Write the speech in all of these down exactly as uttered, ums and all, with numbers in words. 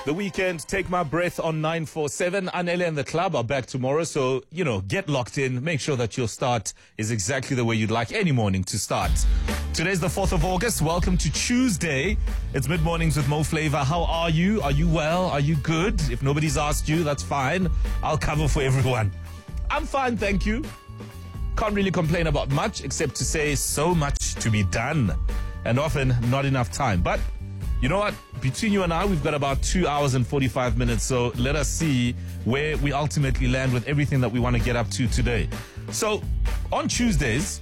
The weekend, Take My Breath on nine four seven. Anele and the club are back tomorrow, so, you know, get locked in. Make sure that your start is exactly the way you'd like any morning to start. Today's the fourth of August. Welcome to Tuesday. It's Mid-Mornings with Mo Flavor. How are you? Are you well? Are you good? If nobody's asked you, that's fine. I'll cover for everyone. I'm fine, thank you. Can't really complain about much, except to say so much to be done. And often, not enough time. But you know what? Between you and I, we've got about two hours and forty-five minutes. So let us see where we ultimately land with everything that we want to get up to today. So on Tuesdays,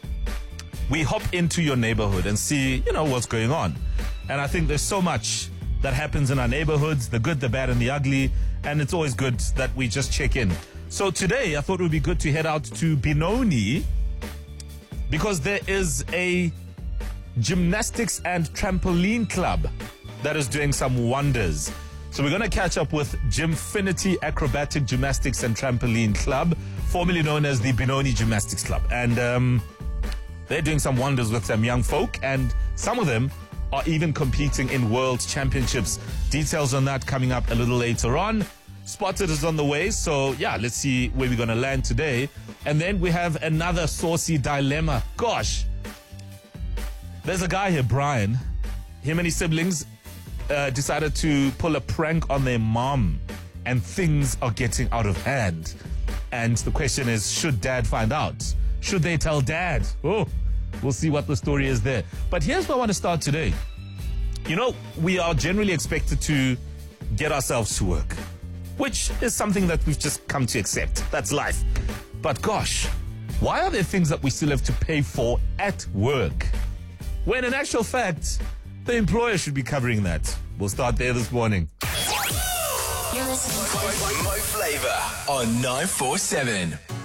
we hop into your neighborhood and see, you know, what's going on. And I think there's so much that happens in our neighborhoods, the good, the bad, and the ugly. And it's always good that we just check in. So today, I thought it would be good to head out to Benoni because there is a gymnastics and trampoline club that is doing some wonders. So we're going to catch up with Gymfinity Acrobatic Gymnastics and Trampoline Club, formerly known as the Benoni Gymnastics Club. And um, they're doing some wonders with some young folk, and some of them are even competing in world championships. Details on that coming up a little later on. Spotted is on the way, so yeah, let's see where we're going to land today. And then we have another saucy dilemma. Gosh, there's a guy here, Brian. Him and his siblings uh, decided to pull a prank on their mom, and things are getting out of hand. And the question is, should dad find out? Should they tell dad? Oh, we'll see what the story is there. But here's where I want to start today. You know, we are generally expected to get ourselves to work, which is something that we've just come to accept. That's life. But gosh, why are there things that we still have to pay for at work, when in actual fact, the employer should be covering that? We'll start there this morning. You're listening to Mo Flavor on nine four seven.